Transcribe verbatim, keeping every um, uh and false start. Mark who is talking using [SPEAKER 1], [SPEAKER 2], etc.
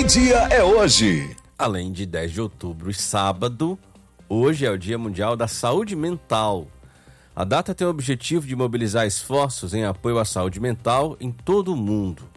[SPEAKER 1] dia é hoje?
[SPEAKER 2] Além de dez de outubro e sábado, hoje é o Dia Mundial da Saúde Mental. A data tem o objetivo de mobilizar esforços em apoio à saúde mental em todo o mundo.